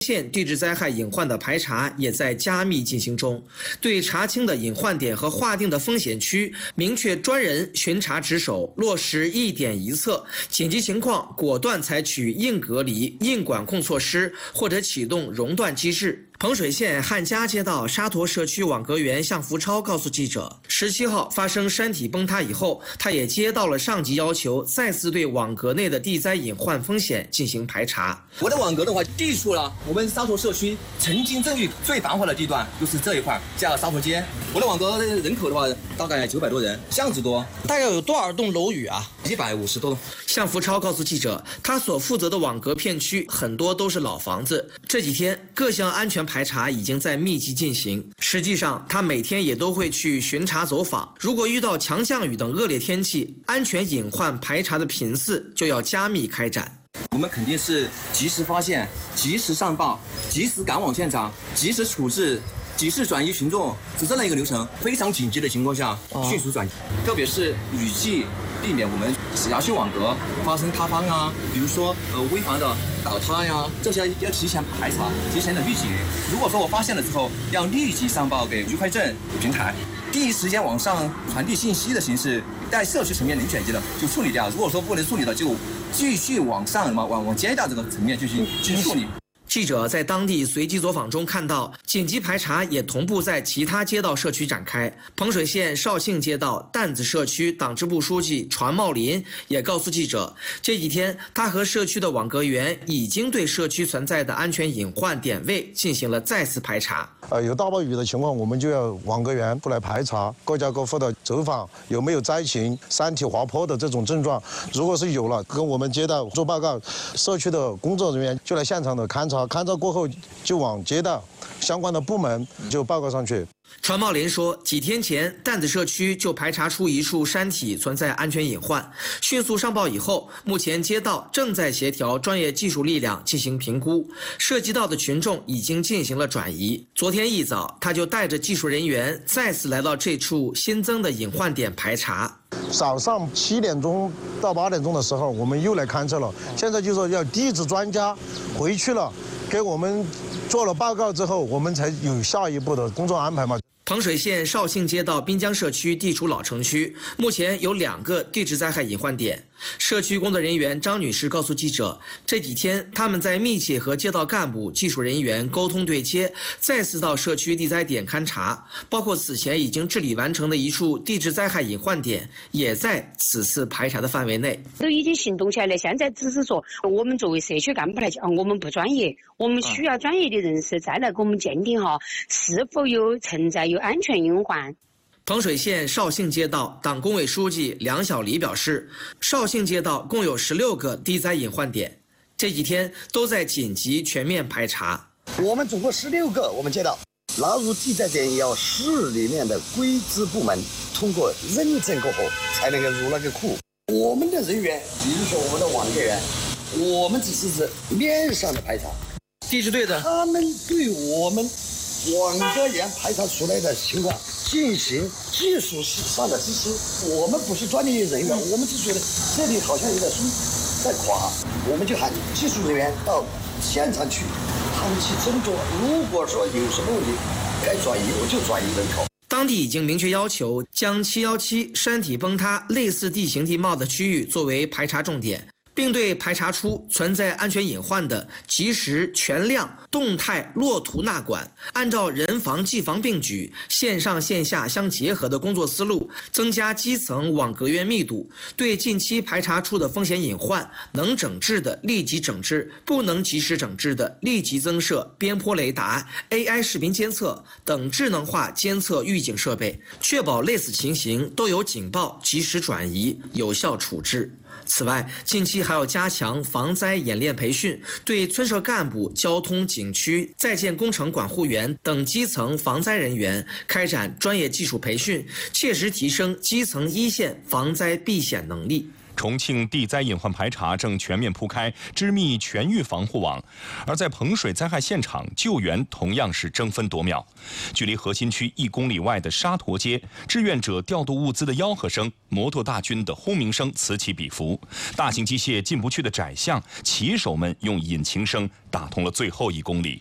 县地质灾害隐患的排查也在加密进行中，对查清的隐患点和划定的风险区，明确专人巡查值守，落实一点一策，紧急情况果断采取硬隔离、硬管控措施，或者启动熔断机制。彭水县汉家街道沙坨社区网格员向福超告诉记者，17号发生山体崩塌以后，他也接到了上级要求，再次对网格内的地灾隐患风险进行排查。 我的网格的话，地处了我们沙坨社区曾经震域最繁华的地段，就是这一块，叫沙坨街。我的网格人口的话，大概900多人，巷子多。 大概有多少栋楼宇啊 ？150多栋。 向福超告诉记者，他所负责的网格片区很多都是老房子，这几天各项安全排查已经在密集进行。实际上，他每天也都会去巡查走访。如果遇到强降雨等恶劣天气，安全隐患排查的频次就要加密开展。 我们肯定是及时发现、及时上报、及时赶往现场、及时处置、及时转移群众，是这样一个流程。非常紧急的情况下，迅速转移，特别是雨季，避免我们辖区网格发生塌方啊，比如说危房的倒塌呀，这些要提前排查，提前的预警。如果说我发现了之后，要立即上报给愉快镇平台，第一时间往上传递信息的形式，在社区层面能解决的就处理掉，如果说不能处理的，就继续往上往街道这个层面进行处理。 记者在当地随机走访中看到，紧急排查也同步在其他街道社区展开。彭水县绍兴街道担子社区党支部书记传茂林也告诉记者，这几天他和社区的网格员已经对社区存在的安全隐患点位进行了再次排查。 有大暴雨的情况，我们就要网格员过来排查，各家各户的走访有没有灾情、山体滑坡的这种症状。如果是有了，跟我们街道做报告，社区的工作人员就来现场的勘察。勘察过后，就往街道相关的部门就报告上去。 传茂林说，几天前担子社区就排查出一处山体存在安全隐患，迅速上报以后，目前街道正在协调专业技术力量进行评估，涉及到的群众已经进行了转移。昨天一早，他就带着技术人员再次来到这处新增的隐患点排查。 早上7点钟到8点钟的时候，我们又来勘测了。现在就说要地质专家回去了，给我们做了报告之后，我们才有下一步的工作安排嘛。 彭水县绍兴街道滨江社区地处老城区，目前有2个地质灾害隐患点。社区工作人员张女士告诉记者，这几天他们在密切和街道干部、技术人员沟通对接，再次到社区地灾点勘察，包括此前已经治理完成的一处地质灾害隐患点，也在此次排查的范围内。 都已经行动起来了，现在只是说我们作为社区干部来讲，我们不专业，我们需要专业的人士再来给我们鉴定哈，是否存在有安全隐患。 彭水县绍兴街道党工委书记梁小黎表示，绍兴街道共有16个地灾隐患点，这几天都在紧急全面排查。 我们总共16个，我们街道纳入地灾点要市里面的规制部门通过认证过后才能够入那个库。我们的人员，比如说我们的网格员，我们只是面上的排查， 地质队的他们对我们网格员排查出来的情况进行技术上的支持。我们不是专业人员，我们只觉得这里好像有点在垮，我们就喊技术人员到现场去，他们去斟酌，如果说有什么问题该转移，我就转移人口。 当地已经明确要求将717山体崩塌类似地形地貌的区域作为排查重点，并对排查出存在安全隐患的及时全量动态落图纳管，按照人防技防并举、线上线下相结合的工作思路，增加基层网格员密度，对近期排查出的风险隐患，能整治的立即整治，不能及时整治的立即增设边坡雷达、AI 视频监测等智能化监测预警设备，确保类似情形都有警报及时转移，有效处置。此外，近期还要加强防灾演练培训，对村社干部、交通、景区、在建工程管护员等基层防灾人员开展专业技术培训，切实提升基层一线防灾避险能力。 重庆地灾隐患排查正全面铺开织密全域防护网，而在彭水灾害现场救援同样是争分夺秒。距离核心区1公里外的沙陀街，志愿者调度物资的吆喝声、摩托大军的轰鸣声此起彼伏。大型机械进不去的窄巷，骑手们用引擎声打通了最后1公里。